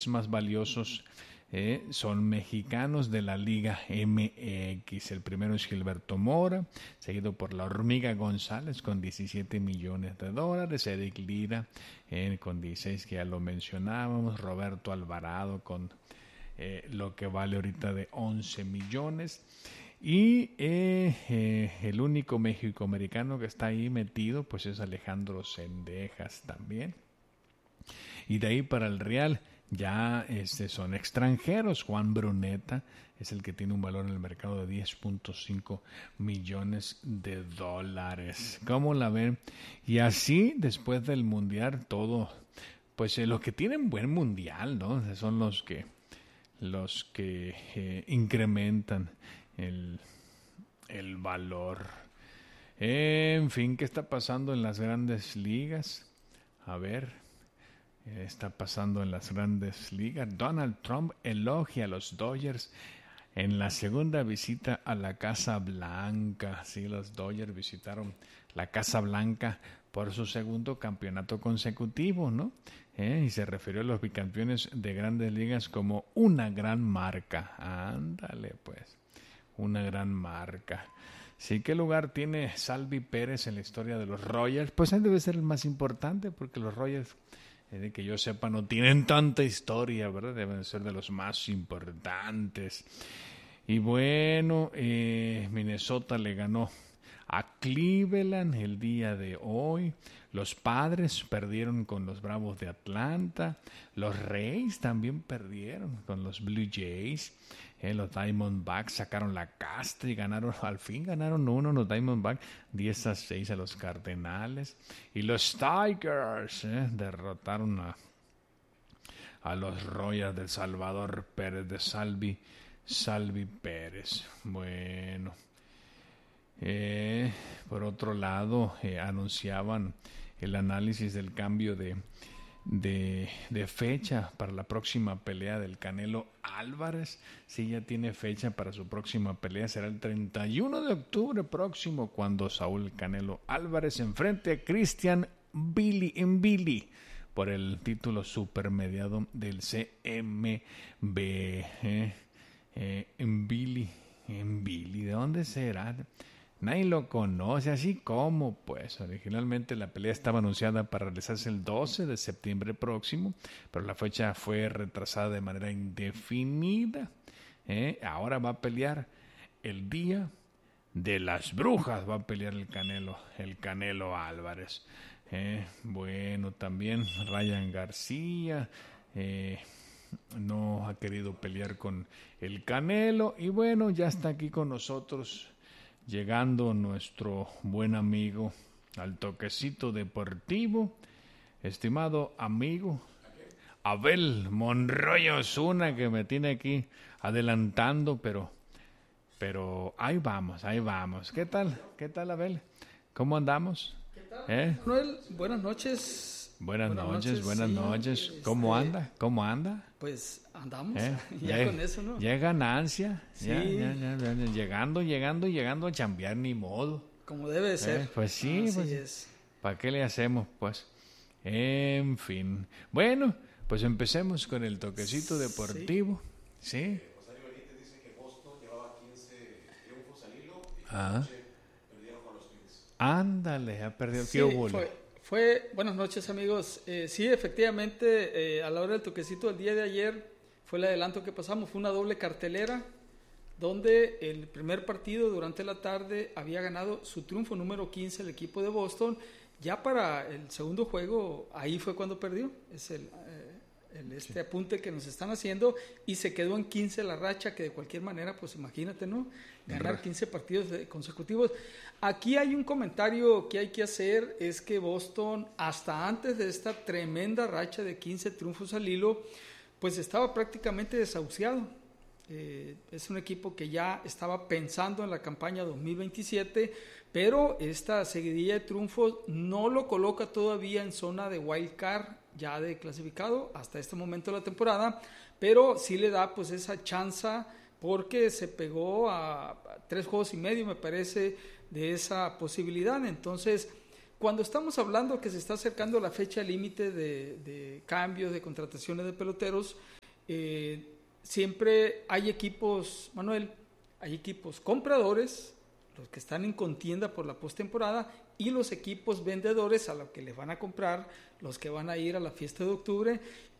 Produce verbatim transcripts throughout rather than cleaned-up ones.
más valiosos eh, son mexicanos de la Liga M X. El primero es Gilberto Mora, seguido por la Hormiga González con diecisiete millones de dólares, Eric Lira eh, con dieciséis, que ya lo mencionábamos, Roberto Alvarado con eh, lo que vale ahorita de once millones. Y eh, eh, el único mexicoamericano que está ahí metido pues es Alejandro Zendejas también. Y de ahí para el Real ya este, son extranjeros. Juan Bruneta es el que tiene un valor en el mercado de diez punto cinco millones de dólares. ¿Cómo la ven? Y así después del Mundial todo, pues eh, los que tienen buen Mundial, ¿no? Son los que, los que eh, incrementan el, el valor. En fin, ¿qué está pasando en las grandes ligas? A ver, eh, está pasando en las grandes ligas. Donald Trump elogia a los Dodgers en la segunda visita a la Casa Blanca. Sí, los Dodgers visitaron la Casa Blanca por su segundo campeonato consecutivo, ¿no? Eh, y se refirió a los bicampeones de grandes ligas como una gran marca. Ándale, pues, una gran marca. Sí, ¿qué lugar tiene Salvi Pérez en la historia de los Royals? Pues él debe ser el más importante, porque los Royals, eh, de que yo sepa, no tienen tanta historia, ¿verdad? Deben ser de los más importantes. Y bueno, eh, Minnesota le ganó a Cleveland el día de hoy. Los Padres perdieron con los Bravos de Atlanta. Los Rays también perdieron con los Blue Jays. Eh, los Diamondbacks sacaron la casta y ganaron, al fin ganaron uno los Diamondbacks, diez a seis a los Cardenales. Y los Tigers eh, derrotaron a, a los Royals del Salvador Pérez de Salvi, Salvi Pérez. Bueno, eh, por otro lado, eh, anunciaban el análisis del cambio de De, de fecha para la próxima pelea del Canelo Álvarez. Sí, ya tiene fecha para su próxima pelea. Será el treinta y uno de octubre próximo, cuando Saúl Canelo Álvarez enfrente a Christian Billy Billy por el título supermediado del C M B. Eh, eh, Billy, Billy, ¿de dónde será? Nadie lo conoce, así como, pues, originalmente la pelea estaba anunciada para realizarse el doce de septiembre próximo, pero la fecha fue retrasada de manera indefinida. ¿eh? Ahora va a pelear el día de las brujas, va a pelear el Canelo, el Canelo Álvarez. ¿eh? Bueno, también Ryan García eh, no ha querido pelear con el Canelo, y bueno, ya está aquí con nosotros, llegando nuestro buen amigo al toquecito deportivo, estimado amigo Abel Monroy Osuna, que me tiene aquí adelantando, pero, pero ahí vamos, ahí vamos. ¿Qué tal? ¿Qué tal, Abel? ¿Cómo andamos? ¿Qué tal? ¿Eh? Manuel, buenas noches. Buenas, buenas noches, noches, buenas sí, noches. Este, ¿Cómo anda? ¿Cómo anda? Pues andamos, ¿Eh? ya, ya con eso, ¿no? Ya ganancia, sí. ya, ya, ya, ya, llegando, llegando, llegando a chambear, ni modo. Como debe de ser. ¿Eh? Pues sí, así pues, es. ¿Para qué le hacemos, pues? En fin. Bueno, pues empecemos con el toquecito deportivo. ¿Sí? ¿Sí? Rosario Benítez dice que Boston llevaba quince triunfos al hilo y ah. anoche perdieron con los Twins. Ándale, ha perdido. Sí, ¿Qué hubo? Fue, fue, buenas noches, amigos. Eh, sí, efectivamente, eh, a la hora del toquecito del día de ayer fue el adelanto que pasamos. Fue una doble cartelera donde el primer partido durante la tarde había ganado su triunfo número quince el equipo de Boston. Ya para el segundo juego, ahí fue cuando perdió. Es el, eh, el este sí. apunte que nos están haciendo, y se quedó en quince la racha, que de cualquier manera, pues imagínate, ¿no? Ganar quince partidos consecutivos. Aquí hay un comentario que hay que hacer, es que Boston, hasta antes de esta tremenda racha de quince triunfos al hilo, pues estaba prácticamente desahuciado. Eh, es un equipo que ya estaba pensando en la campaña dos mil veintisiete, pero esta seguidilla de triunfos no lo coloca todavía en zona de wild card, ya de clasificado hasta este momento de la temporada, pero sí le da pues esa chance, porque se pegó a, a tres juegos y medio, me parece, de esa posibilidad. Entonces, cuando estamos hablando que se está acercando la fecha límite de, de cambios, de contrataciones de peloteros, eh, siempre hay equipos, Manuel, hay equipos compradores, los que están en contienda por la postemporada, y los equipos vendedores a los que les van a comprar, los que van a ir a la fiesta de octubre.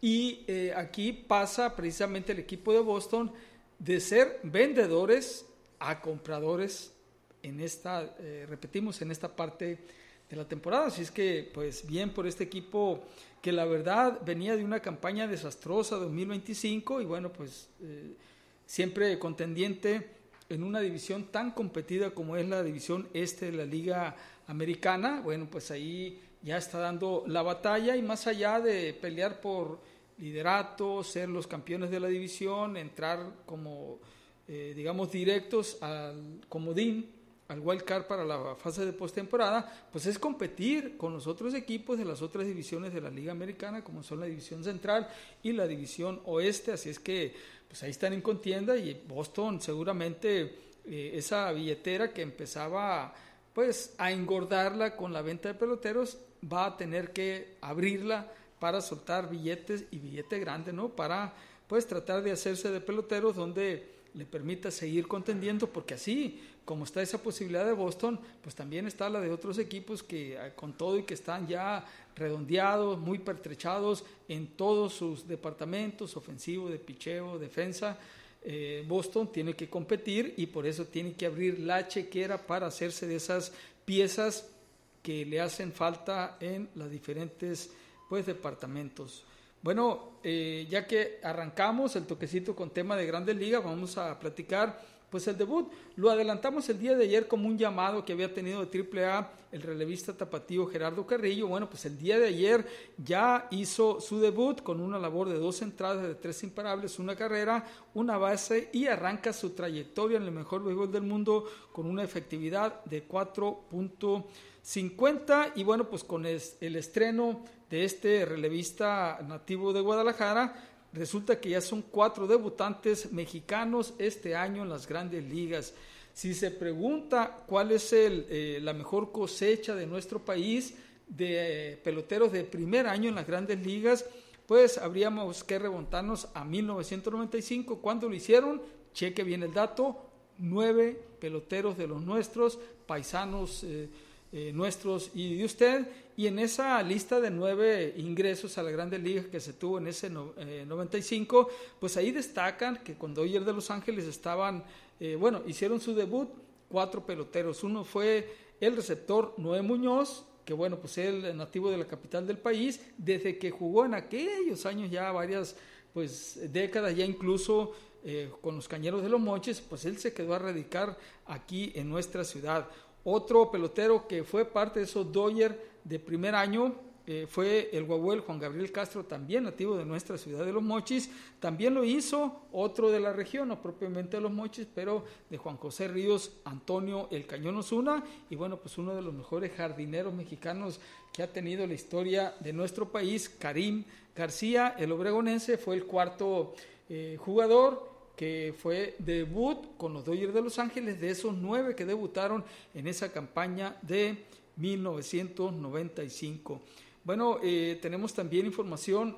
Y eh, aquí pasa precisamente el equipo de Boston de ser vendedores a compradores en esta, eh, repetimos, en esta parte de la temporada. Así es que, pues, bien por este equipo que la verdad venía de una campaña desastrosa dos mil veinticinco y bueno, pues eh, siempre contendiente en una división tan competida como es la división este de la Liga Americana. Bueno, pues ahí ya está dando la batalla, y más allá de pelear por liderato, ser los campeones de la división, entrar como, eh, digamos, directos al comodín, al wild card para la fase de postemporada, pues es competir con los otros equipos de las otras divisiones de la Liga Americana, como son la división central y la división oeste. Así es que pues ahí están en contienda, y Boston seguramente eh, esa billetera que empezaba pues a engordarla con la venta de peloteros, va a tener que abrirla para soltar billetes, y billete grande, ¿no? Para pues tratar de hacerse de peloteros donde le permita seguir contendiendo, porque así como está esa posibilidad de Boston, pues también está la de otros equipos que con todo y que están ya redondeados, muy pertrechados en todos sus departamentos, ofensivo, de picheo, defensa. eh, Boston tiene que competir, y por eso tiene que abrir la chequera para hacerse de esas piezas que le hacen falta en los diferentes pues departamentos. Bueno, eh, ya que arrancamos el toquecito con tema de Grandes Ligas, vamos a platicar pues el debut. Lo adelantamos el día de ayer como un llamado que había tenido de triple A el relevista tapatío Gerardo Carrillo. Bueno, pues el día de ayer ya hizo su debut con una labor de dos entradas de tres imparables, una carrera, una base, y arranca su trayectoria en el mejor béisbol del mundo con una efectividad de cuatro punto cincuenta. Y bueno, pues con el, el estreno de este relevista nativo de Guadalajara, resulta que ya son cuatro debutantes mexicanos este año en las Grandes Ligas. Si se pregunta cuál es el, eh, la mejor cosecha de nuestro país de eh, peloteros de primer año en las Grandes Ligas, pues habríamos que remontarnos a mil novecientos noventa y cinco, cuando lo hicieron. Cheque bien el dato: nueve peloteros de los nuestros, paisanos eh, eh, nuestros y de usted. Y en esa lista de nueve ingresos a la Grandes Ligas que se tuvo en ese no, eh, noventa y cinco, pues ahí destacan que con Dodgers de Los Ángeles estaban, eh, bueno, hicieron su debut cuatro peloteros. Uno fue el receptor Noé Muñoz, que bueno, pues él nativo de la capital del país, desde que jugó en aquellos años, ya varias pues décadas, ya incluso eh, con los Cañeros de los Mochis, pues él se quedó a radicar aquí en nuestra ciudad. Otro pelotero que fue parte de esos Dodgers de primer año eh, fue el Guaguel Juan Gabriel Castro, también nativo de nuestra ciudad de Los Mochis. También lo hizo otro de la región, no propiamente de Los Mochis, pero de Juan José Ríos, Antonio El Cañón Osuna. Y bueno, pues uno de los mejores jardineros mexicanos que ha tenido la historia de nuestro país, Karim García, el obregonense, fue el cuarto eh, jugador que fue debut con los Dodgers de Los Ángeles, de esos nueve que debutaron en esa campaña de mil novecientos noventa y cinco. Bueno, eh, tenemos también información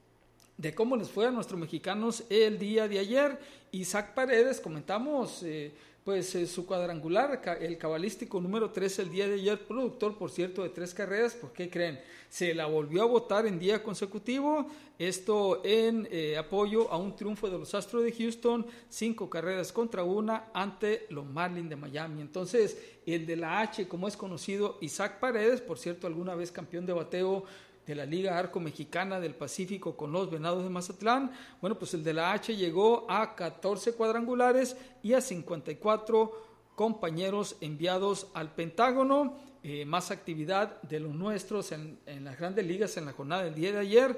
de cómo les fue a nuestros mexicanos el día de ayer. Isaac Paredes, comentamos eh, pues eh, su cuadrangular, el cabalístico número tres el día de ayer, productor, por cierto, de tres carreras. ¿Por qué creen? Se la volvió a votar en día consecutivo, esto en eh, apoyo a un triunfo de los Astros de Houston, cinco carreras contra una ante los Marlins de Miami. Entonces, el de la H, como es conocido, Isaac Paredes, por cierto, alguna vez campeón de bateo de la Liga Arco Mexicana del Pacífico con los Venados de Mazatlán. Bueno, pues el de la H llegó a catorce cuadrangulares y a cincuenta y cuatro compañeros enviados al Pentágono. Eh, más actividad de los nuestros en, en las Grandes Ligas en la jornada del día de ayer.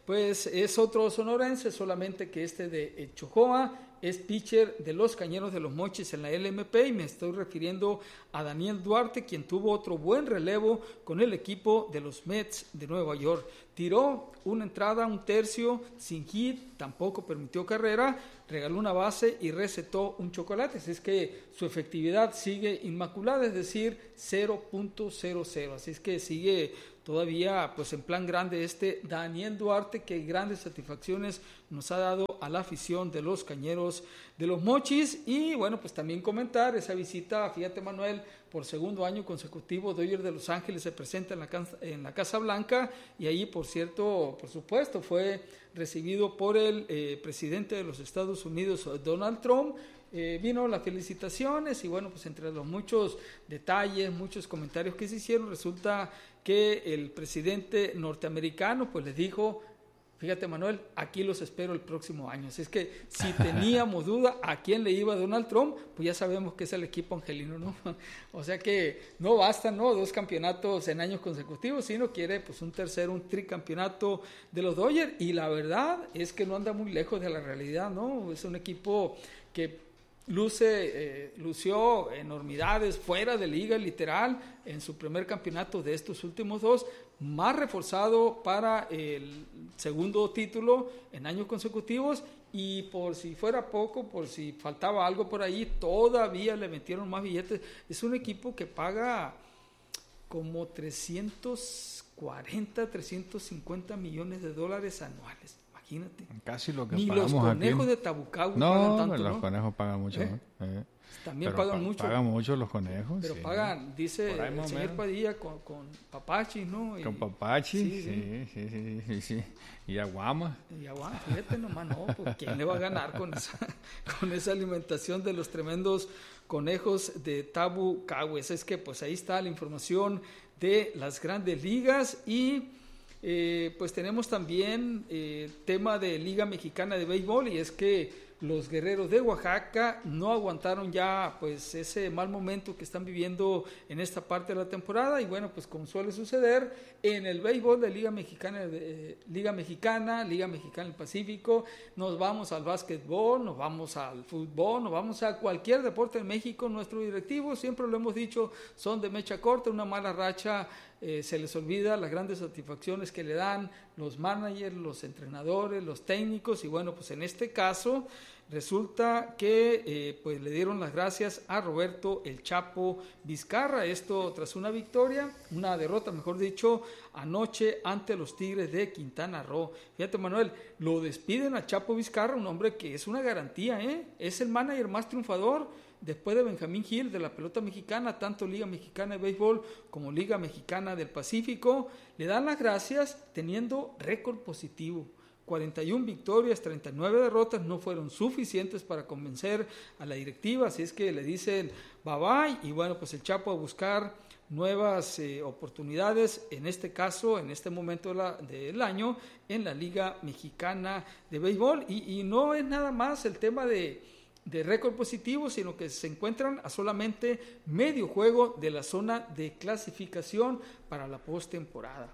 pues es otro sonorense, solamente que este de Chojoa es pitcher de los Cañeros de los Mochis en la L M P, y me estoy refiriendo a Daniel Duarte, quien tuvo otro buen relevo con el equipo de los Mets de Nueva York. Tiró una entrada, un tercio, sin hit, tampoco permitió carrera, regaló una base y recetó un chocolate. Así es que su efectividad sigue inmaculada, es decir, cero punto cero cero. Así es que sigue todavía pues en plan grande este Daniel Duarte, que grandes satisfacciones nos ha dado a la afición de los Cañeros de los Mochis. Y bueno, pues también comentar esa visita, fíjate Manuel, por segundo año consecutivo Dodgers de Los Ángeles se presenta en la, en la Casa Blanca, y ahí por cierto, por supuesto, fue recibido por el eh, presidente de los Estados Unidos, Donald Trump. Eh, vino las felicitaciones y bueno, pues entre los muchos detalles, muchos comentarios que se hicieron, resulta que el presidente norteamericano pues les dijo: fíjate Manuel, aquí los espero el próximo año. Así es que si teníamos duda a quién le iba Donald Trump, pues ya sabemos que es el equipo angelino, ¿no? O sea que no basta, ¿no?, dos campeonatos en años consecutivos, sino quiere pues un tercero, un tricampeonato de los Dodgers, y la verdad es que no anda muy lejos de la realidad, ¿no? Es un equipo que luce, eh, lució enormidades fuera de liga, literal, en su primer campeonato de estos últimos dos, más reforzado para el segundo título en años consecutivos, y por si fuera poco, por si faltaba algo por ahí, todavía le metieron más billetes. Es un equipo que paga como trescientos cuarenta, trescientos cincuenta millones de dólares anuales. Imagínate. Casi lo que Ni pagamos los conejos aquí. de Tabucau No, pagan tanto, los ¿no? conejos pagan mucho. ¿Eh? ¿Eh? También Pero pagan pa- mucho. Pagan mucho los conejos. Pero sí. pagan, dice Por ahí el más o señor menos. Padilla, con, con papachi, ¿no? Y, Con papachi, sí, sí, sí, sí, sí, sí. Y aguama. y aguanta, fíjate nomás, no, pues ¿quién le va a ganar con esa, con esa alimentación de los tremendos conejos de Tabucau? Es que pues ahí está la información de las grandes ligas. Y eh, pues tenemos también eh, tema de Liga Mexicana de Béisbol, y es que los Guerreros de Oaxaca no aguantaron ya pues ese mal momento que están viviendo en esta parte de la temporada, y bueno, pues como suele suceder en el béisbol de Liga Mexicana, de, Liga Mexicana, Liga Mexicana del Pacífico, nos vamos al básquetbol, nos vamos al fútbol, nos vamos a cualquier deporte en México. Nuestros directivos, siempre lo hemos dicho, son de mecha corta. Una mala racha, eh, se les olvida las grandes satisfacciones que le dan los managers, los entrenadores, los técnicos, y bueno, pues en este caso resulta que eh, pues le dieron las gracias a Roberto El Chapo Vizcarra, esto tras una victoria, una derrota mejor dicho, anoche ante los Tigres de Quintana Roo. Fíjate Manuel, lo despiden a Chapo Vizcarra, un hombre que es una garantía, ¿eh? Es el manager más triunfador después de Benjamín Gil de la pelota mexicana, tanto Liga Mexicana de Béisbol como Liga Mexicana del Pacífico. Le dan las gracias teniendo récord positivo. cuarenta y una victorias, treinta y nueve derrotas, no fueron suficientes para convencer a la directiva, así es que le dicen bye bye, y bueno, pues el Chapo a buscar nuevas eh, oportunidades, en este caso, en este momento de la, del año, en la Liga Mexicana de Béisbol, y, y no es nada más el tema de, de récord positivo, sino que se encuentran a solamente medio juego de la zona de clasificación para la postemporada.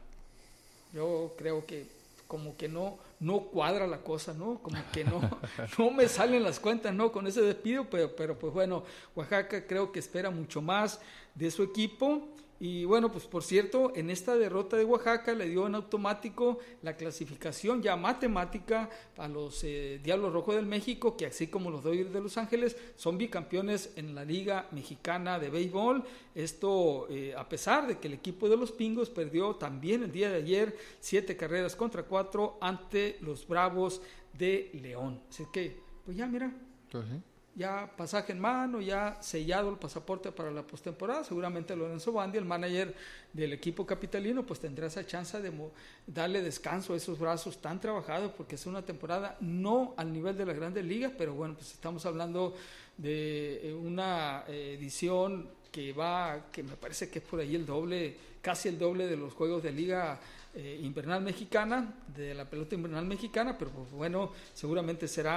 Yo creo que como que no, no cuadra la cosa, ¿no? Como que no, no me salen las cuentas, ¿no? Con ese despido, pero, pero pues bueno, Oaxaca creo que espera mucho más de su equipo. Y bueno, pues por cierto, en esta derrota de Oaxaca le dio en automático la clasificación ya matemática a los eh, Diablos Rojos del México, que así como los Dodgers de Los Ángeles son bicampeones en la Liga Mexicana de Béisbol. Esto eh, a pesar de que el equipo de los Pingos perdió también el día de ayer siete carreras contra cuatro ante los Bravos de León. Así que, pues ya mira. Entonces, ¿sí? Ya pasaje en mano, ya sellado el pasaporte para la postemporada. Seguramente Lorenzo Bandi, el manager del equipo capitalino, pues tendrá esa chance de darle descanso a esos brazos tan trabajados, porque es una temporada no al nivel de las grandes ligas, pero bueno, pues estamos hablando de una edición que va, que me parece que es por ahí el doble, casi el doble de los juegos de liga eh, invernal mexicana, de la pelota invernal mexicana, pero pues bueno, seguramente serán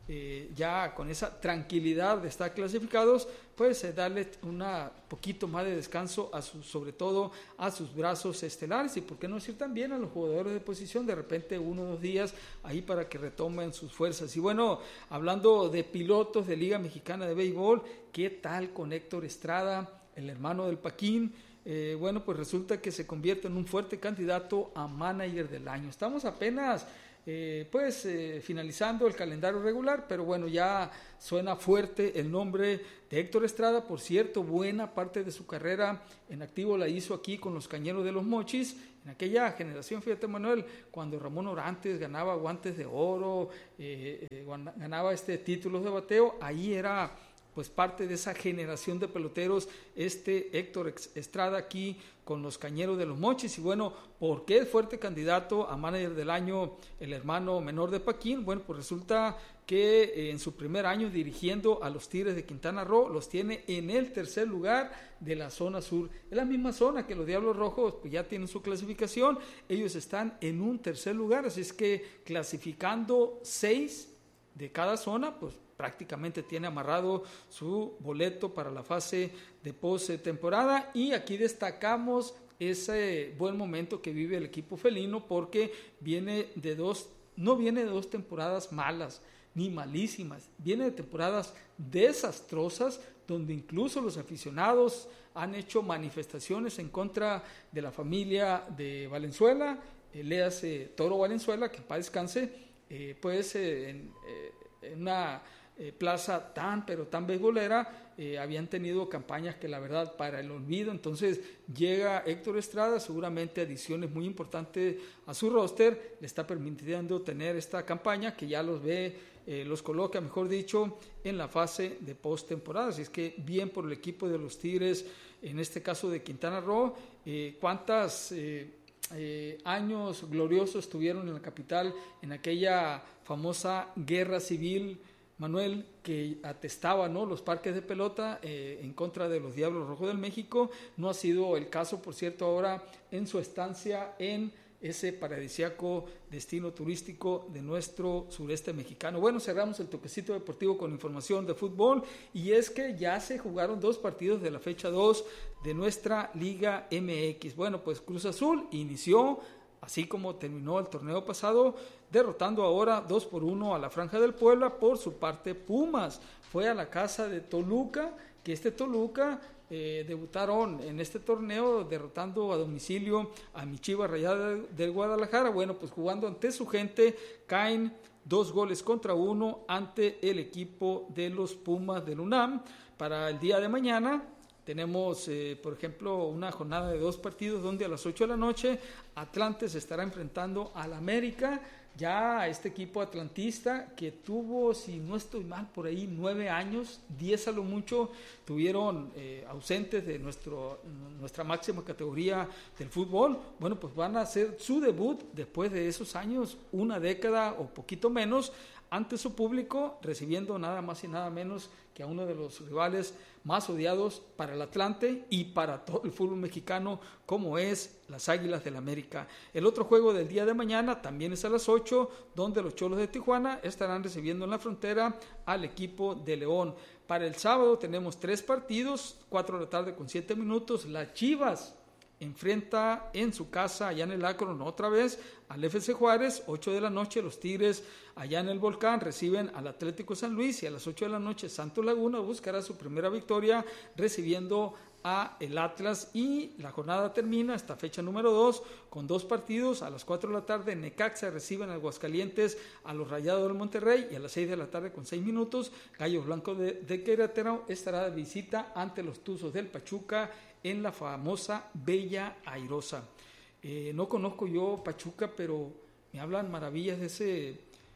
eh, ya con esa tranquilidad de estar clasificados, pues eh, darle un poquito más de descanso, a su, sobre todo a sus brazos estelares, y por qué no decir también a los jugadores de posición, de repente uno o dos días ahí para que retomen sus fuerzas. Y bueno, hablando de pilotos de Liga Mexicana de Béisbol, ¿qué tal con Héctor Estrada, el hermano del Paquín? Eh, bueno, pues resulta que se convierte en un fuerte candidato a manager del año. Estamos apenas eh, pues eh, finalizando el calendario regular, pero bueno, ya suena fuerte el nombre de Héctor Estrada. Por cierto, buena parte de su carrera en activo la hizo aquí con los Cañeros de los Mochis, en aquella generación, fíjate Manuel, cuando Ramón Orantes ganaba guantes de oro, eh, eh, ganaba este títulos de bateo, ahí era pues parte de esa generación de peloteros, este Héctor Estrada aquí con los Cañeros de los Mochis. Y bueno, ¿por qué es fuerte candidato a manager del año el hermano menor de Paquín? Bueno, pues resulta que eh, en su primer año dirigiendo a los Tigres de Quintana Roo, los tiene en el tercer lugar de la zona sur. Es la misma zona que los Diablos Rojos, pues ya tienen su clasificación, ellos están en un tercer lugar, así es que clasificando seis de cada zona, pues prácticamente tiene amarrado su boleto para la fase de postemporada. Y aquí destacamos ese buen momento que vive el equipo felino, porque viene de dos, no viene de dos temporadas malas ni malísimas, viene de temporadas desastrosas donde incluso los aficionados han hecho manifestaciones en contra de la familia de Valenzuela, eh, léase Toro Valenzuela, que en paz descanse, eh, pues eh, en, eh, en una Eh, plaza tan pero tan beisbolera, eh, habían tenido campañas que la verdad para el olvido. Entonces llega Héctor Estrada, seguramente adiciones muy importantes a su roster, le está permitiendo tener esta campaña que ya los ve, eh, los coloca, mejor dicho, en la fase de postemporada. Así es que bien por el equipo de los Tigres, en este caso de Quintana Roo. Eh, cuántas eh, eh, años gloriosos tuvieron en la capital en aquella famosa guerra civil, Manuel, que atestaba, ¿no?, los parques de pelota eh, en contra de los Diablos Rojos del México. No ha sido el caso, por cierto, ahora en su estancia en ese paradisíaco destino turístico de nuestro sureste mexicano. Bueno, cerramos el toquecito deportivo con información de fútbol, y es que ya se jugaron dos partidos de la fecha dos de nuestra Liga M X. Bueno, pues Cruz Azul inició, así como terminó el torneo pasado, derrotando ahora dos por uno a la Franja del Puebla. Por su parte, Pumas fue a la casa de Toluca, que este Toluca eh, debutaron en este torneo derrotando a domicilio a mi Chivas Rayadas del Guadalajara. Bueno, pues jugando ante su gente, caen dos goles contra uno ante el equipo de los Pumas del UNAM. Para el día de mañana tenemos, eh, por ejemplo, una jornada de dos partidos donde a las ocho de la noche Atlante se estará enfrentando al América. Ya este equipo atlantista que tuvo, si no estoy mal, por ahí nueve años, diez a lo mucho, tuvieron eh, ausentes de nuestro, nuestra máxima categoría del fútbol. Bueno, pues van a hacer su debut después de esos años, una década o poquito menos, ante su público, recibiendo nada más y nada menos que a uno de los rivales más odiados para el Atlante y para todo el fútbol mexicano, como es las Águilas del América. El otro juego del día de mañana también es a las ocho, donde los Cholos de Tijuana estarán recibiendo en la frontera al equipo de León. Para el sábado tenemos tres partidos, cuatro de la tarde con siete minutos, las Chivas enfrenta en su casa, allá en el Akron, otra vez al F C Juárez. Ocho de la noche los Tigres allá en el Volcán reciben al Atlético San Luis, y a las ocho de la noche Santos Laguna buscará su primera victoria recibiendo a el Atlas. Y la jornada termina, esta fecha número dos, con dos partidos. A las cuatro de la tarde Necaxa reciben a Aguascalientes a los Rayados del Monterrey, y a las seis de la tarde con seis minutos Gallos Blancos de, de Querétaro estará de visita ante los Tuzos del Pachuca en la famosa Bella Airosa. Eh, no conozco yo Pachuca, pero me hablan maravillas de ese,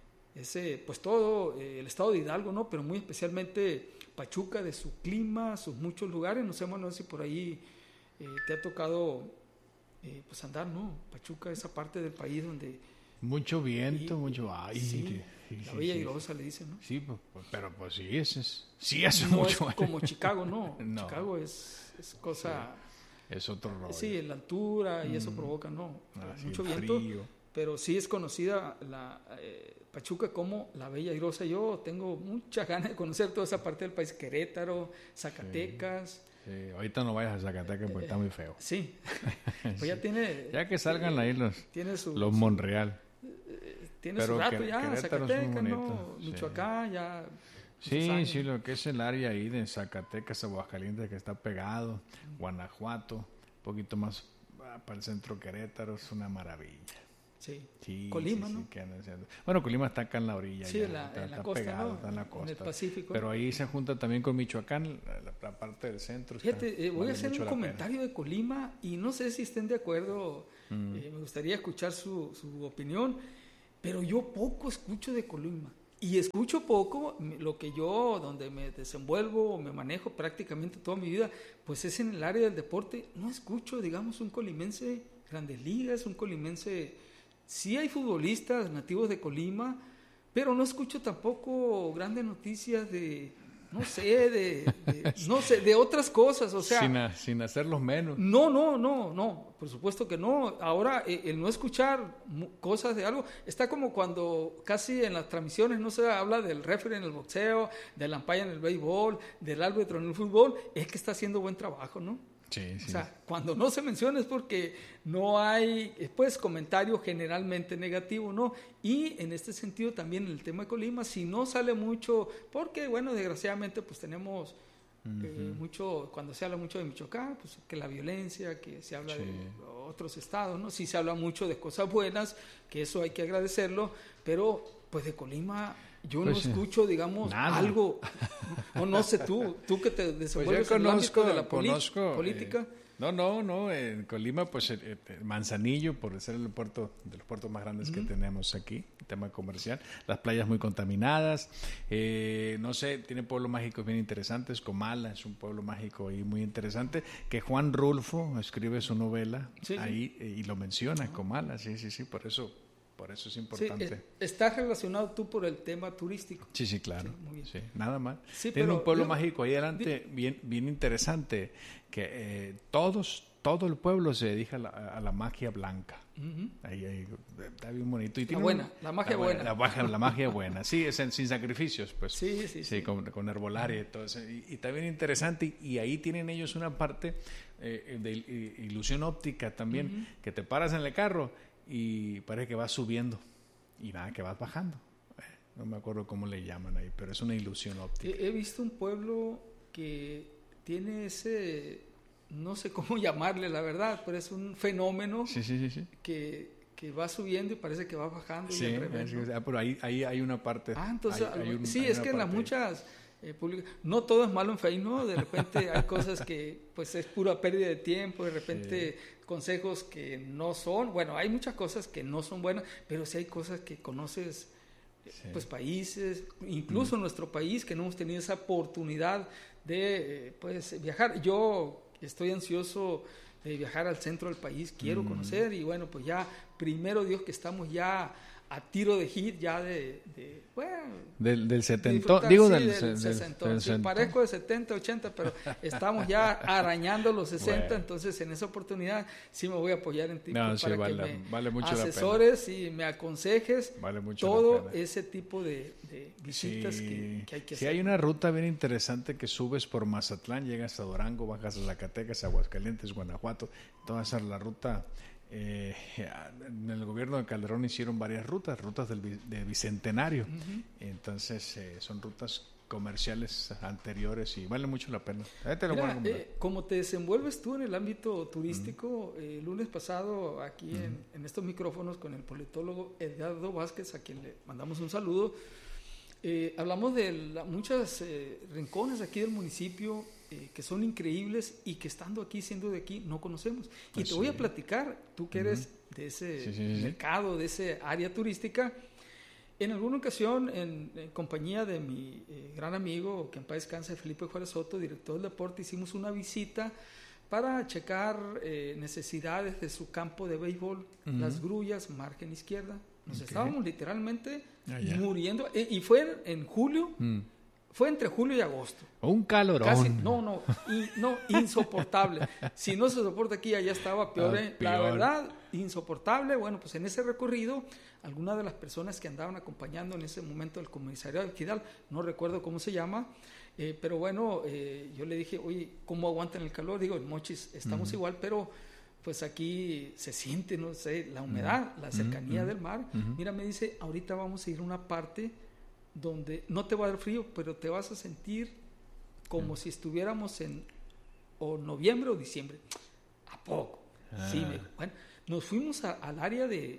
ese pues todo eh, el estado de Hidalgo, ¿no? Pero muy especialmente Pachuca, de su clima, sus muchos lugares. No sé, Manuel, si por ahí eh, te ha tocado eh, pues andar, ¿no? Pachuca, esa parte del país donde mucho viento, y, mucho aire. Sí, sí, la sí, Bella sí, Airosa le dicen, ¿no? Sí, pues, pero pues sí, es, es sí es no mucho. Es como Chicago, ¿no? No. Chicago es, es cosa... Sí, es otro rollo. Sí, la altura y eso Mm. provoca, ¿no? Ah, sí, mucho viento. frío. pero sí es conocida la eh, Pachuca como la Bella Airosa. Yo tengo muchas ganas de conocer toda esa parte del país, Querétaro, Zacatecas. Sí, sí. Ahorita no vayas a Zacatecas porque eh, está muy feo. Sí, pues sí. ya tiene... Ya que salgan eh, ahí los, tiene su, los Monreal. Eh, tiene pero su rato que, ya, Zacatecas, ¿no? Sí. Michoacán, ya... Sí, sí, lo que es el área ahí de Zacatecas, Aguascalientes, que está pegado, uh-huh. Guanajuato, un poquito más para el centro Querétaro, es una maravilla. Sí, sí Colima, sí, ¿no? Sí, que bueno, Colima está acá en la orilla. Sí, ya, en la, está, en la está costa, pegado, ¿no? Está en la costa. En el Pacífico. Pero ahí se junta también con Michoacán, la, la parte del centro. Fíjate, está, eh, voy vale a hacer un comentario pena. de Colima y no sé si estén de acuerdo, mm. eh, me gustaría escuchar su, su opinión, pero yo poco escucho de Colima. Y escucho poco, lo que yo, donde me desenvuelvo, me manejo prácticamente toda mi vida, pues es en el área del deporte. No escucho, digamos, un colimense Grandes Ligas, un colimense... Sí hay futbolistas nativos de Colima, pero no escucho tampoco grandes noticias de, no sé, de, de no sé, de otras cosas, o sea... Sin, a, sin hacerlos menos. No, no, no, no, por supuesto que no. Ahora, eh, el no escuchar cosas de algo, está como cuando casi en las transmisiones no se habla del referee en el boxeo, del umpire en el béisbol, del árbitro en el fútbol, es que está haciendo buen trabajo, ¿no? Sí, sí. O sea, cuando no se menciona es porque no hay, pues, comentario generalmente negativo, ¿no? Y en este sentido también en el tema de Colima, si no sale mucho, porque, bueno, desgraciadamente, pues tenemos uh-huh. eh, mucho, cuando se habla mucho de Michoacán, pues que la violencia, que se habla sí. de otros estados, ¿no? Sí se habla mucho de cosas buenas, que eso hay que agradecerlo, pero, pues, de Colima... Yo pues no sí. escucho, digamos, nada. Algo, o no, no sé tú, tú que te desenvuelves pues en el ámbito de la poli- conozco, política. Eh, no, no, no, en Colima, pues eh, Manzanillo, por ser el puerto, de los puertos más grandes uh-huh. que tenemos aquí, tema comercial, las playas muy contaminadas, eh, no sé, tiene pueblos mágicos bien interesantes, Comala es un pueblo mágico ahí muy interesante, que Juan Rulfo escribe su novela sí, ahí sí. Eh, y lo menciona, uh-huh. Comala, sí, sí, sí, por eso... Por eso es importante. Sí, ¿estás relacionado tú por el tema turístico? Sí, sí, claro. Sí, muy bien. Sí, nada más. Sí, Tiene un pueblo yo, mágico ahí adelante, di, bien, bien interesante, que eh, todos, todo el pueblo se dedica a la, a la magia blanca. Uh-huh. Ahí, ahí está bien bonito. Y la tiene buena, un, la magia buena. La, magia, la magia buena, sí, es en, sin sacrificios, pues. Sí, sí, sí. sí con, con herbolaria y todo eso. Y, y está bien interesante. Y, y ahí tienen ellos una parte eh, de ilusión óptica también, uh-huh. que te paras en el carro y parece que vas subiendo y nada, que vas bajando. No me acuerdo cómo le llaman ahí, pero es una ilusión óptica. He, he visto un pueblo que tiene ese, no sé cómo llamarle la verdad, pero es un fenómeno sí, sí, sí, sí. Que, que va subiendo y parece que va bajando. Sí, y al revés, ¿no? sí, pero ahí, ahí hay una parte. Ah, entonces, hay, hay un, sí, hay es que en las muchas... Eh, no todo es malo en fe, ¿no? De repente hay cosas que pues es pura pérdida de tiempo, de repente sí. consejos que no son, bueno, hay muchas cosas que no son buenas, pero sí hay cosas que conoces, sí. pues países, incluso mm. nuestro país, que no hemos tenido esa oportunidad de pues viajar. Yo estoy ansioso de viajar al centro del país, quiero mm. conocer y bueno, pues ya, primero Dios que estamos ya a tiro de hit ya de, de bueno, del, del setenta, digo sí, del, del, del sesenta, del sí, parezco de setenta, ochenta, pero estamos ya arañando los sesenta, bueno. Entonces en esa oportunidad sí me voy a apoyar en ti no, para sí, que vale, me vale mucho asesores y me aconsejes vale mucho todo ese tipo de, de visitas sí, que, que hay que sí, hacer. Hay una ruta bien interesante que subes por Mazatlán, llegas a Durango, bajas a Zacatecas, Aguascalientes, Guanajuato, toda esa la ruta. Eh, en el gobierno de Calderón hicieron varias rutas, rutas del de Bicentenario, uh-huh. entonces eh, son rutas comerciales anteriores y vale mucho la pena. Te lo Mira, voy a eh, como te desenvuelves tú en el ámbito turístico, uh-huh. eh, el lunes pasado aquí uh-huh. en, en estos micrófonos con el politólogo Edgardo Vázquez, a quien le mandamos un saludo, eh, hablamos de la, muchas eh, rincones aquí del municipio Eh, que son increíbles y que estando aquí, siendo de aquí, no conocemos. Y pues te sí. voy a platicar, tú que eres uh-huh. de ese sí, sí, sí. mercado, de ese área turística, en alguna ocasión, en, en compañía de mi eh, gran amigo, que en paz descanse, Felipe Juárez Soto, director del deporte, hicimos una visita para checar eh, necesidades de su campo de béisbol, uh-huh. las grullas, margen izquierda. Nos okay. estábamos literalmente ah, yeah. muriendo, e, y fue en, en julio, uh-huh. fue entre julio y agosto. Un calorón. Casi, no, no, y, no, insoportable. Si no se soporta aquí, allá estaba peor, Ah, ¿eh? peor. La verdad, insoportable. Bueno, pues en ese recorrido, algunas de las personas que andaban acompañando en ese momento el comisariado del Kidal, no recuerdo cómo se llama, eh, pero bueno, eh, yo le dije, oye, ¿cómo aguantan el calor? Digo, en Mochis estamos uh-huh. igual, pero pues aquí se siente, no sé, la humedad, uh-huh. la cercanía uh-huh. del mar. Uh-huh. Mira, me dice, ahorita vamos a ir a una parte donde no te va a dar frío, pero te vas a sentir como uh-huh. si estuviéramos en o noviembre o diciembre. ¿A poco? Ah. Sí, me, bueno, nos fuimos a, al área de,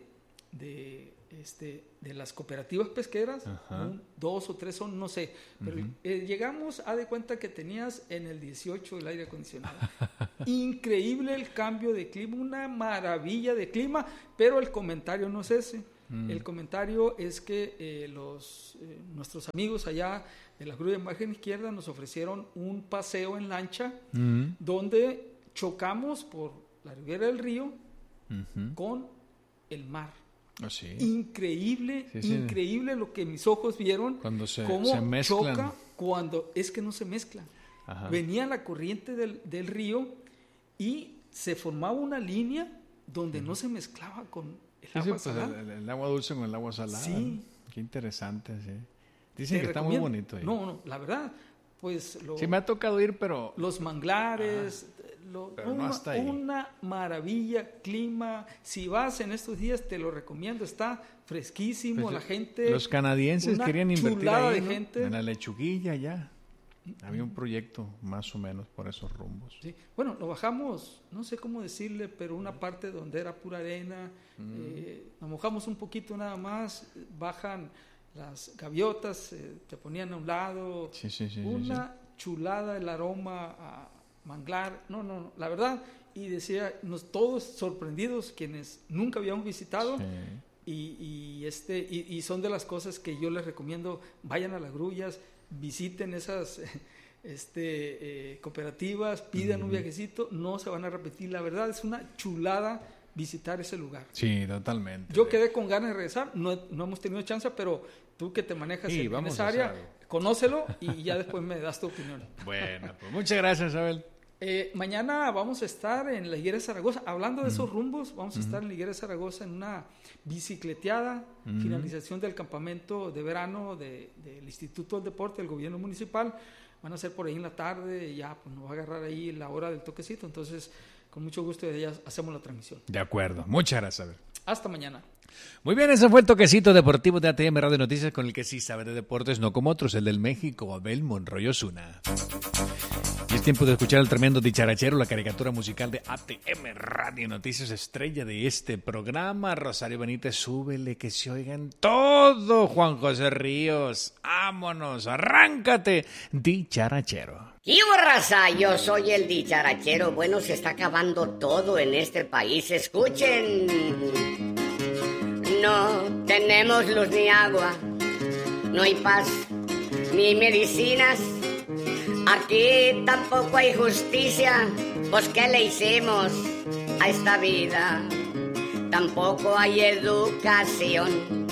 de, este, de las cooperativas pesqueras, uh-huh. un, dos o tres son, no sé, pero uh-huh. eh, llegamos a de cuenta que tenías en el dieciocho el aire acondicionado. Increíble el cambio de clima, una maravilla de clima, pero el comentario no es ese. Uh-huh. El comentario es que eh, los, eh, nuestros amigos allá de la Cruz de Margen Izquierda nos ofrecieron un paseo en lancha uh-huh. donde chocamos por la ribera del río uh-huh. con el mar. Oh, sí. Increíble, sí, sí. increíble lo que mis ojos vieron. Cuando se, cómo se mezclan. Choca cuando es que no se mezclan. Ajá. Venía la corriente del, del río y se formaba una línea donde uh-huh. no se mezclaba con el sí, agua sí, pues salada. El, el agua dulce con el agua salada. Sí. Qué interesante, sí. Dicen Te que está muy bonito ahí. No, no, la verdad, pues... Lo, sí, me ha tocado ir, pero... Los manglares, lo, pero una, no hasta ahí. Una maravilla, clima. Si vas en estos días, te lo recomiendo, está fresquísimo, pues, la gente... Los canadienses querían invertir ahí, de ¿no? gente. En la Lechuguilla ya. Había un proyecto más o menos por esos rumbos. Sí. Bueno, lo bajamos, no sé cómo decirle, pero una parte donde era pura arena, mm. eh, nos mojamos un poquito nada más, bajan las gaviotas, eh, te ponían a un lado, sí, sí, sí, una sí, sí. chulada el aroma a manglar, no, no, no, la verdad, y decía, nos todos sorprendidos, quienes nunca habíamos visitado, sí. y, y, este, y, y son de las cosas que yo les recomiendo, vayan a las grullas, visiten esas este, eh, cooperativas, pidan uh-huh. un viajecito, no se van a repetir, la verdad es una chulada visitar ese lugar. Sí, totalmente. Yo quedé con ganas de regresar, no, no hemos tenido chance, pero tú que te manejas sí, en, en esa área, conócelo y ya después me das tu opinión. Bueno, pues muchas gracias, Abel. Eh, mañana vamos a estar en la Higuera de Zaragoza, hablando de uh-huh. esos rumbos, vamos a uh-huh. estar en la Higuera de Zaragoza en una bicicleteada, uh-huh. finalización del campamento de verano de, del Instituto del Deporte del Gobierno Municipal. Van a ser por ahí en la tarde, ya pues, nos va a agarrar ahí la hora del toquecito, entonces con mucho gusto de ya hacemos la transmisión. De acuerdo, muchas gracias, Abel. Hasta mañana. Muy bien, ese fue el toquecito deportivo de A T M Radio Noticias con el que sí sabe de deportes, no como otros, el del México, Abel Monroy Osuna. Y es tiempo de escuchar al tremendo dicharachero, la caricatura musical de A T M Radio Noticias, estrella de este programa. Rosario Benítez, súbele que se oiga en todo. Juan José Ríos, vámonos, arráncate, dicharachero. ¡Y raza! Yo soy el dicharachero. Bueno, se está acabando todo en este país. Escuchen. No tenemos luz ni agua, no hay paz ni medicinas. Aquí tampoco hay justicia, pues ¿qué le hicimos a esta vida? Tampoco hay educación.